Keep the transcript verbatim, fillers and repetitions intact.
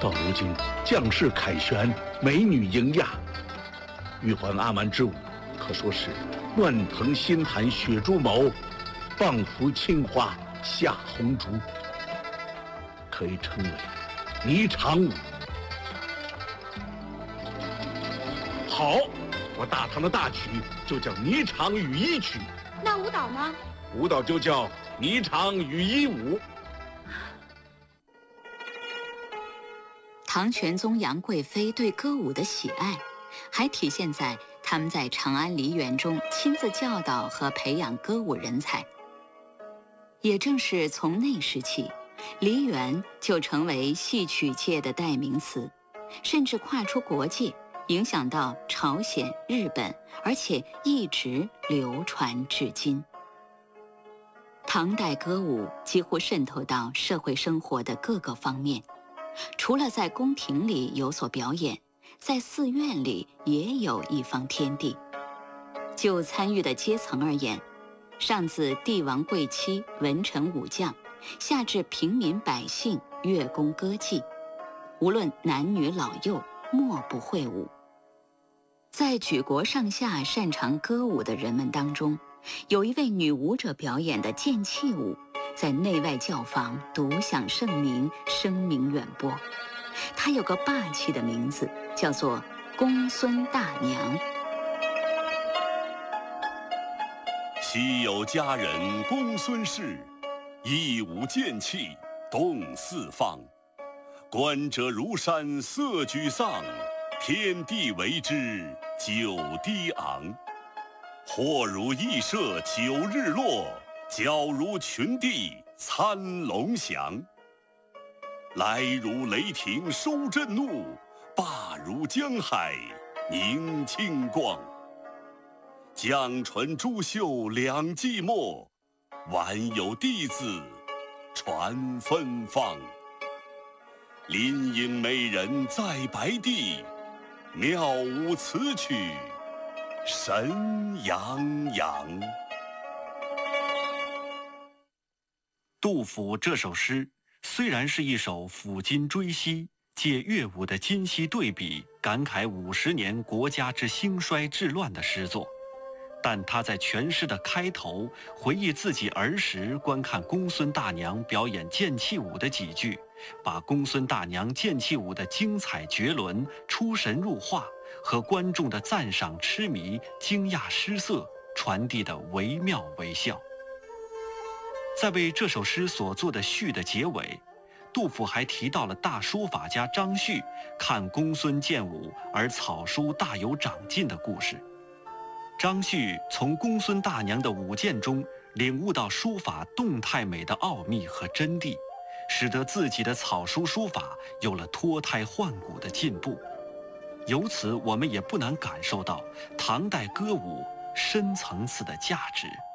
到如今，将士凯旋，美女迎亚，玉环阿蛮之舞可说是乱腾新弹雪珠毛，棒拂青花下红烛，可以称为霓裳舞。好，我大唐的大曲就叫霓裳羽衣曲。 那舞蹈呢？ 舞蹈就叫霓裳羽衣舞。 唐玄宗杨贵妃对歌舞的喜爱，还体现在他们在长安梨园中亲自教导和培养歌舞人才。也正是从那时起，梨园就成为戏曲界的代名词，甚至跨出国界，影响到朝鲜、日本，而且一直流传至今。唐代歌舞几乎渗透到社会生活的各个方面，除了在宫廷里有所表演，在寺院里也有一方天地。就参与的阶层而言，上自帝王贵戚、文臣武将，下至平民百姓，乐工歌伎，无论男女老幼，莫不会舞。在举国上下擅长歌舞的人们当中，有一位女舞者表演的剑气舞，在内外教坊独享盛名，声名远播。她有个霸气的名字，叫做公孙大娘。 昔有佳人公孙氏，一舞剑气动四方。观者如山色沮丧，天地为之久低昂。或如羿射九日落，矫如群帝参龙翔。来如雷霆收震怒，罢如江海凝清光。江唇珠袖两寂寞，晚有弟子传芬芳。林影美人在白帝，妙舞此曲神洋洋。 杜甫这首诗虽然是一首抚今追昔，借乐舞的今昔对比，感慨五十年国家之兴衰治乱的诗作，但他在全诗的开头回忆自己儿时观看公孙大娘表演剑气舞的几句，把公孙大娘剑气舞的精彩绝伦、出神入化和观众的赞赏痴迷、惊讶失色传递得惟妙惟肖。在为这首诗所做的序的结尾，杜甫还提到了大书法家张旭看公孙剑舞而草书大有长进的故事。张旭从公孙大娘的舞剑中领悟到书法动态美的奥秘和真谛，使得自己的草书书法有了脱胎换骨的进步。由此我们也不难感受到唐代歌舞深层次的价值。